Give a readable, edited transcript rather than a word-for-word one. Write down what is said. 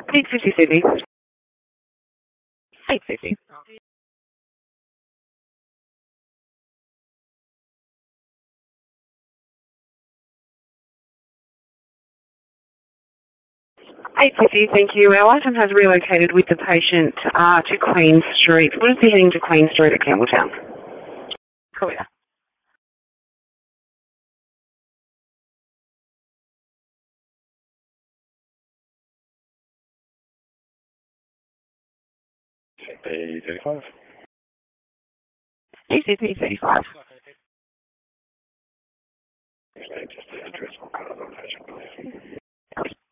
850 Sydney. 850. 850, thank you. Our item has relocated with the patient to Queen Street. We'll just be heading to Queen Street at Campbelltown. Cool, yeah. B35. ECP 35. Just the address will cover the patient, please.